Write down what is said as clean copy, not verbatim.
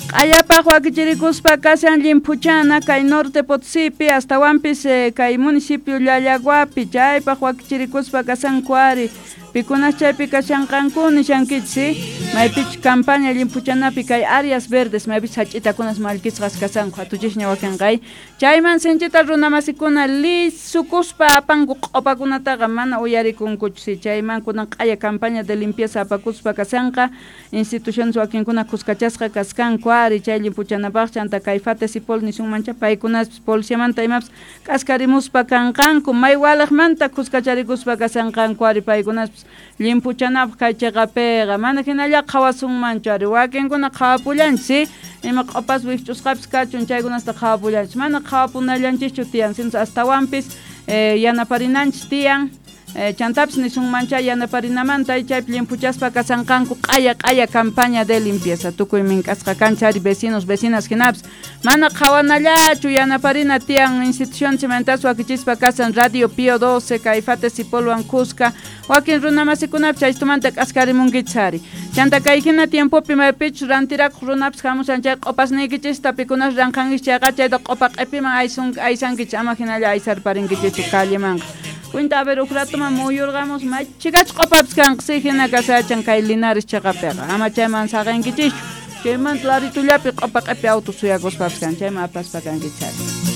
Ayapa huaquichirikuspa kasan Limpuchana kay Norte Potosipi hasta Wampis kay municipio Llallaguapi chaypa huaquichirikuspa kasan Cuari pikunas chaypi kashanqankuni shankitsi maypich campaña Limpuchanapi kay áreas verdes maypich hach'itakunas malkisqas kasan hatuchishña wakanqay chayman sinchita runamasikuna lisukuspa apanku q'upakunataqa mana uyarikunkuchsi chayman kunan q'aya campaña de limpieza apakuspa kasanqa instituciones wakinkuna kuskachasqa kaskan Cuari chay Limpuchanapaq chanta kay Fatesipol nisunmancha paykunas policiamanta imapas kaskarimuspa kanqanku may walaqmanta kuskacharikuspa kasanqan Cuari paykunas Limpuchanapaq kay chayqapiqa mana hinalla qhawasunmanchu ari wakinkuna qhawapullanchik ima q'upas wikch'usqapis kachun chaykunasta qhawapullanchisik mana qhawapunallanchikchu tiyan sino astawanpis yanaparinanchik tiyan chantapis nisunmancha yanaparinamanta chaypi limpuchaspa kasanqanku q'aya campaña de limpieza tukuy mink'asqa kanchari vecinos vecinas hinapis mana qhawanallachu yanaparina tiyan institución cimentas wakichispa kasan Radio Pío 12 kay Fatesipolwan Cusca wakin runamasikunapis chaystumanta k'askarimunkichisari chanta kay hina tiempopi maypich rantirakuq runapis hamushan chay q'upasniykichista pikunas ranqankichis chayqa chayta q'upa q'ipiman aysankichis ama hinalla aysarparinkichis callemanqa Cuenta a ver ukhratuma muyurqamus machikach q'upapis kanqsi hina kasachan kay Linares chayqapiqa ama chayman saqankichischu chayman claritullapi q'upa q'ipi auto suyakuspapis kan chayman apaspa kankichari